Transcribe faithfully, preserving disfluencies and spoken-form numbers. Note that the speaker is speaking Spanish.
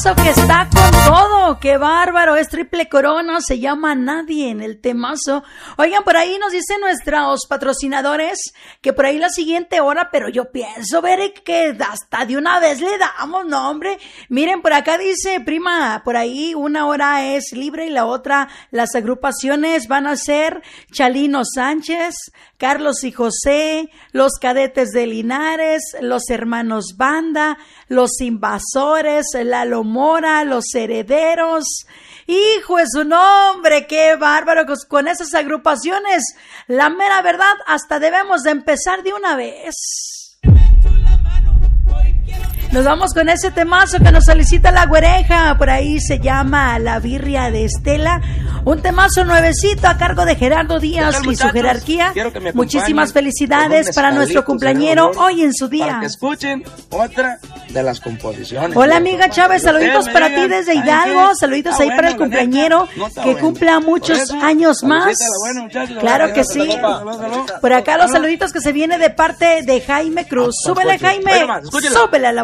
temazo que está con todo, qué bárbaro, es triple corona, se llama Nadie en el temazo. Oigan, por ahí nos dicen nuestros patrocinadores que por ahí la siguiente hora, pero yo pienso, ver que hasta de una vez le damos, no hombre, miren, por acá dice, prima, por ahí una hora es libre y la otra, las agrupaciones van a ser Chalino Sánchez, Carlos y José, los Cadetes de Linares, los Hermanos Banda, los Invasores, Lalo Mora, los Herederos. Hijo de su nombre, qué bárbaro con esas agrupaciones. La mera verdad, hasta debemos de empezar de una vez. Nos vamos con ese temazo que nos solicita la güereja. Por ahí se llama La Birria de Estela. Un temazo nuevecito a cargo de Gerardo Díaz tal, y su jerarquía. Muchísimas felicidades para nuestro cumpleañero hoy en su día. Para que escuchen otra de las composiciones. Hola amiga Chávez, saluditos para ti desde Hidalgo. Saluditos ahí para el cumpleañero que cumpla muchos años más. Claro que sí. Por acá los saluditos que se viene de parte de Jaime Cruz. Súbele Jaime, súbele a la